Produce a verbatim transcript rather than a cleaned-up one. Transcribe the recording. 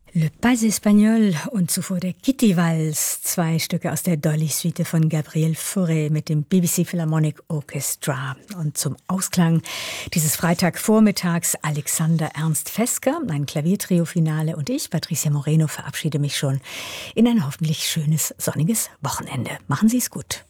Le Pas Espagnol und zuvor der Kitty-Vals, zwei Stücke aus der Dolly-Suite von Gabriel Fauré mit dem B B C Philharmonic Orchestra. Und zum Ausklang dieses Freitagvormittags Alexander Ernst Fesker, ein Klaviertrio-Finale, und ich, Patricia Moreno, verabschiede mich schon in ein hoffentlich schönes, sonniges Wochenende. Machen Sie es gut.